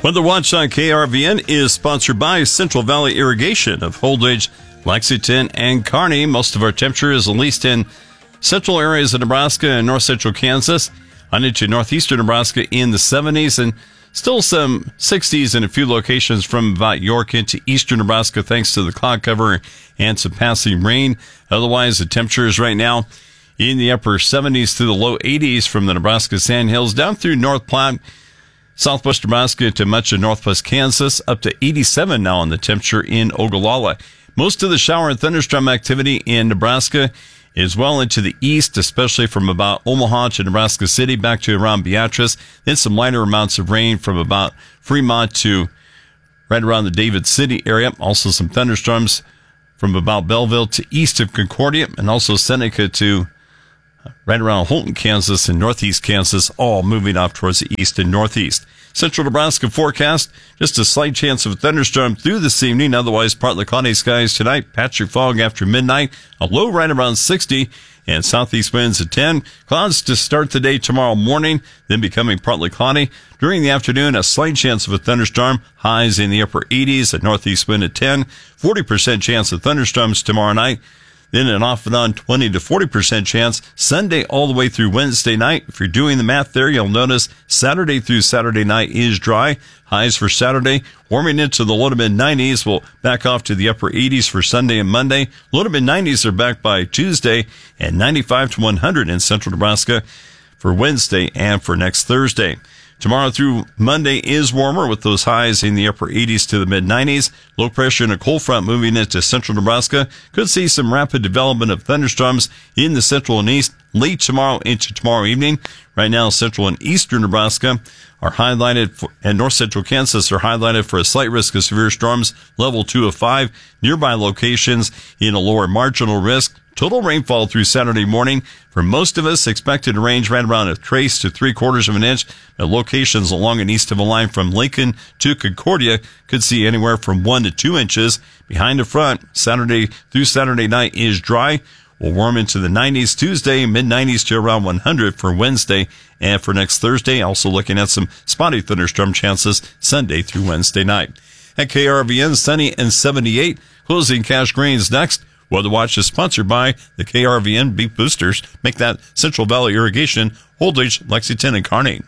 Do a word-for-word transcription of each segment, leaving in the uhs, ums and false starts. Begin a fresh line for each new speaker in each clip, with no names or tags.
Weather Watch on K R V N is sponsored by Central Valley Irrigation of Holdridge, Lexington, and Kearney. Most of our temperature is at least in central areas of Nebraska and north central Kansas, on into northeastern Nebraska in the seventies, and still some sixties in a few locations from about York into eastern Nebraska thanks to the cloud cover and some passing rain. Otherwise, the temperatures right now in the upper seventies to the low eighties from the Nebraska Sandhills down through North Platte, southwest Nebraska to much of northwest Kansas, up to eighty-seven now on the temperature in Ogallala. Most of the shower and thunderstorm activity in Nebraska is well into the east, especially from about Omaha to Nebraska City back to around Beatrice. Then some lighter amounts of rain from about Fremont to right around the David City area. Also some thunderstorms from about Belleville to east of Concordia, and also Seneca to right around Holton, Kansas, and northeast Kansas, all moving off towards the east and northeast. Central Nebraska forecast, just a slight chance of a thunderstorm through this evening. Otherwise, partly cloudy skies tonight. Patchy fog after midnight. A low right around sixty. And southeast winds at ten. Clouds to start the day tomorrow morning, then becoming partly cloudy. During the afternoon, a slight chance of a thunderstorm. Highs in the upper eighties. A northeast wind at ten. forty percent chance of thunderstorms tomorrow night. Then an off and on twenty to forty percent chance Sunday all the way through Wednesday night. If you're doing the math there, you'll notice Saturday through Saturday night is dry. Highs for Saturday warming into the low to mid nineties. Will back off to the upper eighties for Sunday and Monday. Low to mid nineties are back by Tuesday, and ninety-five to one hundred in central Nebraska for Wednesday and for next Thursday. Tomorrow through Monday is warmer with those highs in the upper eighties to the mid nineties. Low pressure and a cold front moving into central Nebraska. Could see some rapid development of thunderstorms in the central and east late tomorrow into tomorrow evening. Right now, central and eastern Nebraska are highlighted for, and north central Kansas are highlighted for a slight risk of severe storms, level two of five. Nearby locations in a lower marginal risk. Total rainfall through Saturday morning for most of us expected to range right around a trace to three quarters of an inch. At locations along and east of a line from Lincoln to Concordia could see anywhere from one to two inches. Behind the front, Saturday through Saturday night is dry. Will warm into the nineties Tuesday, mid nineties to around one hundred for Wednesday and for next Thursday. Also looking at some spotty thunderstorm chances Sunday through Wednesday night. At K R V N, sunny and seventy-eight. Closing cash grains next. Weather Watch is sponsored by the K R V N Beef Boosters. Make that Central Valley Irrigation, Holdridge, Lexington, and Kearney.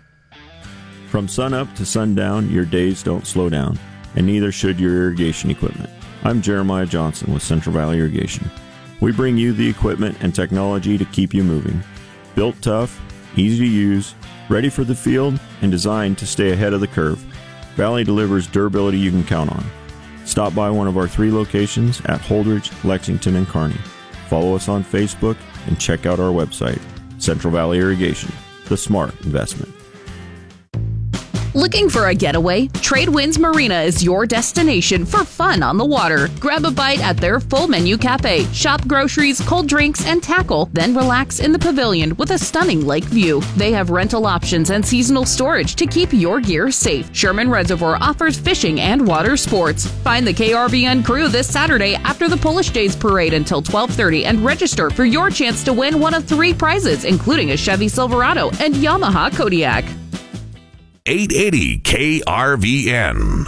From sunup to sundown, your days don't slow down, and neither should your irrigation equipment. I'm Jeremiah Johnson with Central Valley Irrigation. We bring you the equipment and technology to keep you moving. Built tough, easy to use, ready for the field, and designed to stay ahead of the curve, Valley delivers durability you can count on. Stop by one of our three locations at Holdridge, Lexington, and Kearney. Follow us on Facebook and check out our website, Central Valley Irrigation, the smart investment.
Looking for a getaway? Tradewinds Marina is your destination for fun on the water. Grab a bite at their full menu cafe, shop groceries, cold drinks, and tackle, then relax in the pavilion with a stunning lake view. They have rental options and seasonal storage to keep your gear safe. Sherman Reservoir offers fishing and water sports. Find the K R V N crew this Saturday after the Polish Days Parade until twelve thirty and register for your chance to win one of three prizes, including a Chevy Silverado and Yamaha Kodiak.
eight eighty K R V N.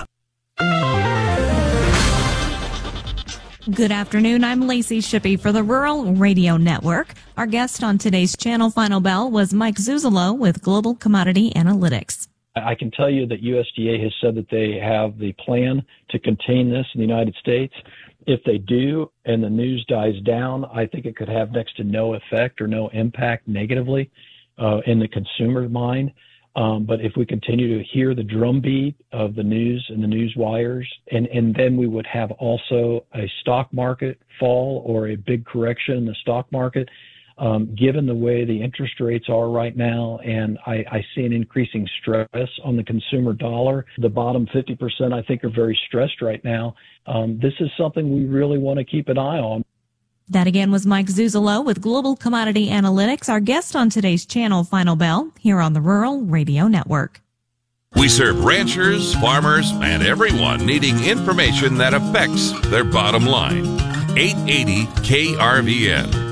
Good afternoon. I'm Lacey Shippey for the Rural Radio Network. Our guest on today's Channel Final Bell was Mike Zuzolo with Global Commodity Analytics.
I can tell you that U S D A has said that they have the plan to contain this in the United States. If they do and the news dies down, I think it could have next to no effect or no impact negatively uh, in the consumer mind. Um, but if we continue to hear the drumbeat of the news and the news wires, and, and then we would have also a stock market fall or a big correction in the stock market, um, given the way the interest rates are right now, and I, I see an increasing stress on the consumer dollar. The bottom fifty percent, I think, are very stressed right now. Um, this is something we really want to keep an eye on.
That again was Mike Zuzolo with Global Commodity Analytics, our guest on today's Channel Final Bell here on the Rural Radio Network.
We serve ranchers, farmers, and everyone needing information that affects their bottom line. eight eighty K R V N.